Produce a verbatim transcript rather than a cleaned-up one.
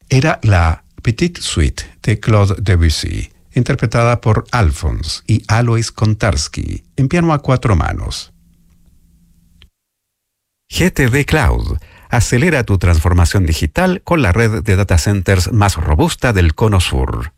Era la Petite Suite de Claude Debussy, interpretada por Alphonse y Alois Kontarski en piano a cuatro manos. G T D Cloud. Acelera tu transformación digital con la red de data centers más robusta del Cono Sur.